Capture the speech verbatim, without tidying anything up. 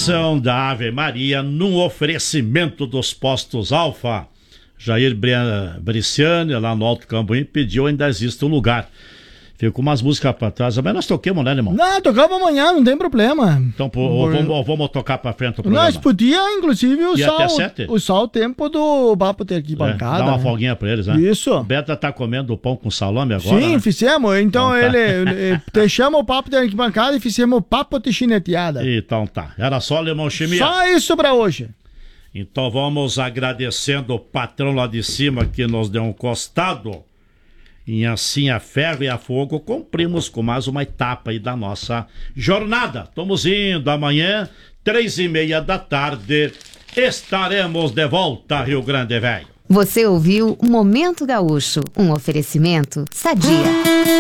Oração da Ave Maria no oferecimento dos postos Alfa. Jair Briciani, lá no Alto Cambuim, pediu, ainda existe um lugar. Ficou umas músicas pra trás, mas nós toquemos, né, irmão? Não, tocamos amanhã, não tem problema. Então, pô, Por... vamos, vamos tocar pra frente o programa. Nós podíamos, inclusive, usar o, usar o tempo do papo ter aqui bancada. É, dá uma né? folguinha pra eles, né? Isso. O Beta tá comendo pão com salame agora? Sim, né? fizemos. Então, então tá. ele, ele deixamos o papo ter aqui bancada e fizemos o papo de chineteada. Então tá. Era só Limão Chimia. Só isso pra hoje. Então vamos agradecendo o patrão lá de cima que nos deu um costado. E assim a ferro e a fogo cumprimos com mais uma etapa aí da nossa jornada. Estamos indo amanhã, três e meia da tarde, estaremos de volta, Rio Grande Velho. Você ouviu Momento Gaúcho, um oferecimento Sadia.